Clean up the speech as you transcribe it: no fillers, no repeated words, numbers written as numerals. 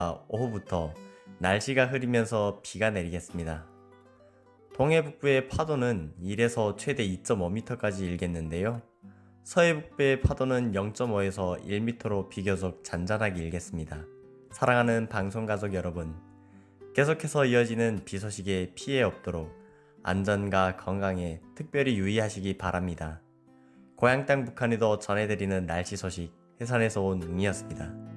오후부터 날씨가 흐리면서 비가 내리겠습니다. 동해북부의 파도는 1에서 최대 2.5m까지 일겠는데요. 서해북부의 파도는 0.5에서 1m로 비교적 잔잔하게 일겠습니다. 사랑하는 방송가족 여러분, 계속해서 이어지는 비 소식에 피해 없도록 안전과 건강에 특별히 유의하시기 바랍니다. 고향 땅 북한에도 전해드리는 날씨 소식, 해산에서 온 웅이었습니다.